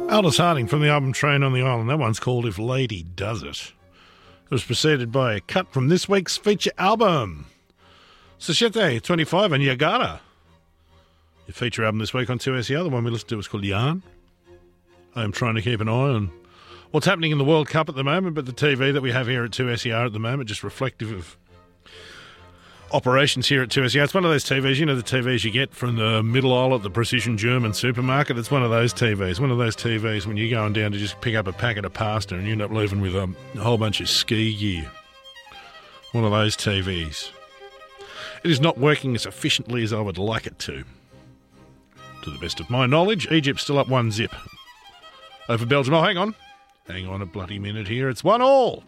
Aldous Harding from the album Train on the Island. That one's called If Lady Does It. It was preceded by a cut from this week's feature album, Sachete 25 and Yagara. Your feature album this week on 2SER, the one we listened to was called Yarn. I am trying to keep an eye on what's happening in the World Cup at the moment, but the TV that we have here at 2SER at the moment, just reflective of operations here at 2SER. It's one of those TVs, you know, the TVs you get from the middle aisle at the Precision German supermarket. It's one of those TVs. One of those TVs when you're going down to just pick up a packet of pasta and you end up leaving with a whole bunch of ski gear. One of those TVs. It is not working as efficiently as I would like it to. To the best of my knowledge, Egypt's still up 1-0 over Belgium. Oh, hang on. Hang on a bloody minute here. It's 1-1.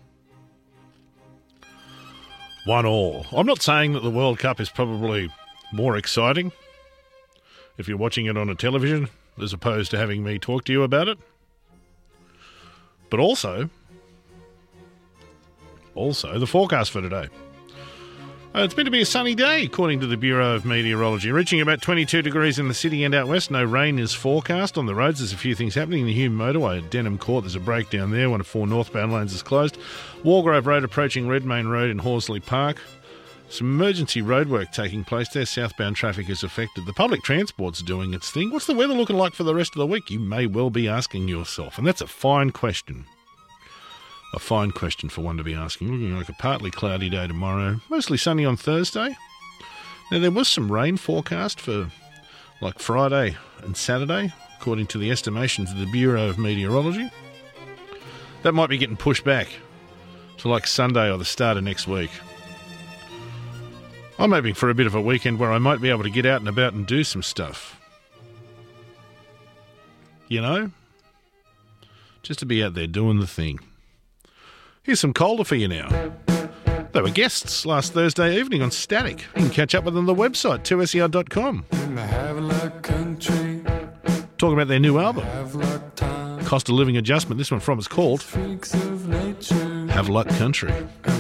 1-1. I'm not saying that the World Cup is probably more exciting if you're watching it on a television as opposed to having me talk to you about it. But also the forecast for today. It's meant to be a sunny day, according to the Bureau of Meteorology. Reaching about 22 degrees in the city and out west. No rain is forecast. On the roads, there's a few things happening. In the Hume motorway at Denham Court, there's a breakdown there. One of 4 northbound lanes is closed. Wargrove Road approaching Redmayne Road in Horsley Park. Some emergency roadwork taking place there. Southbound traffic is affected. The public transport's doing its thing. What's the weather looking like for the rest of the week? You may well be asking yourself. And that's a fine question. A fine question for one to be asking. Looking like a partly cloudy day tomorrow. Mostly sunny on Thursday. Now, there was some rain forecast for like Friday and Saturday, according to the estimations of the Bureau of Meteorology. That might be getting pushed back to like Sunday or the start of next week. I'm hoping for a bit of a weekend where I might be able to get out and about and do some stuff. You know? Just to be out there doing the thing. Here's some Calder for you now. They were guests last Thursday evening on Static. You can catch up with them on the website, 2ser.com. Talking about their new album, Cost of Living Adjustment. This one from is called Have Luck Country.